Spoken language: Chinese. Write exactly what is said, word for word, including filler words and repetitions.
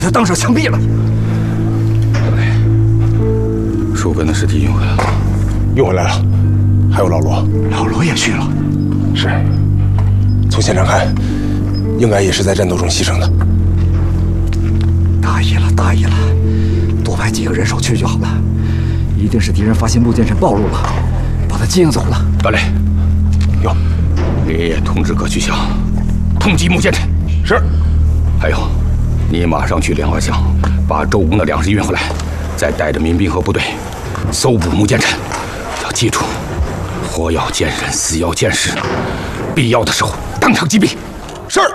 他当场枪毙了。 对，树根的尸体运回来了， 运回来了，还有老罗， 老罗也去了。 是，从现场看，应该也是在战斗中牺牲的。 大意了，大意了，多派几个人手去就好了。一定是敌人发现穆剑臣暴露了，把他接应走了。 大雷， 有， 你也通知葛巨祥，通缉穆剑臣。 是。 还有，你马上去莲花乡，把周公的粮食运回来，再带着民兵和部队搜捕穆剑臣。要记住，活要见人，死要见尸，必要的时候当场击毙。